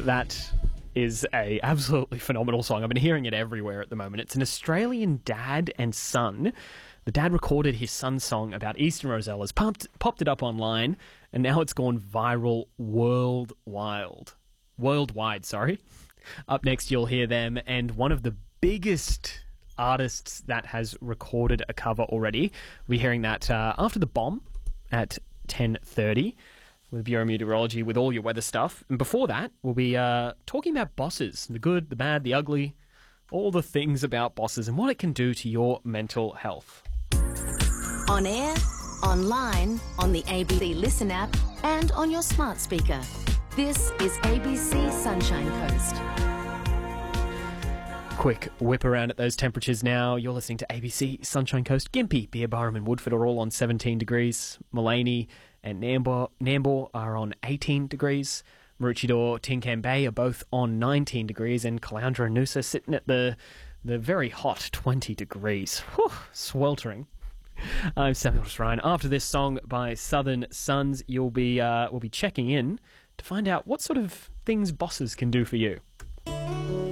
That is a absolutely phenomenal song. I've been hearing it everywhere at the moment. It's an Australian dad and son. The dad recorded his son's song about Eastern Rosellas, popped it up online, and now it's gone viral worldwide. Up next, you'll hear them, and one of the biggest artists that has recorded a cover already. We'll be hearing that after the bomb at 10:30 with Bureau Meteorology with all your weather stuff. And before that, we'll be talking about bosses, the good, the bad, the ugly, all the things about bosses and what it can do to your mental health. On air, online, on the ABC Listen app, and on your smart speaker. This is ABC Sunshine Coast. Quick whip around at those temperatures now. You're listening to ABC Sunshine Coast. Gympie, Beer Barham and Woodford are all on 17 degrees. Mullaney and Nambour are on 18 degrees. Maroochydore, Tin Can Bay are both on 19 degrees. And Caloundra and Noosa sitting at the very hot 20 degrees. Whew, sweltering. I'm Samuel Ryan. After this song by Southern Sons, we'll be checking in to find out what sort of things bosses can do for you.